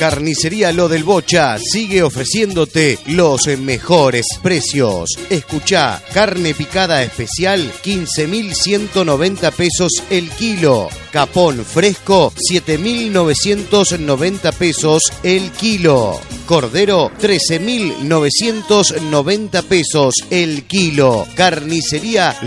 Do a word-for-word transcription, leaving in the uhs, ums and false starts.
Carnicería Lo del Bocha sigue ofreciéndote los mejores precios. Escuchá, carne picada especial, quince mil ciento noventa pesos el kilo. Capón fresco, siete mil novecientos noventa pesos el kilo. Cordero, trece mil novecientos noventa pesos el kilo. Carnicería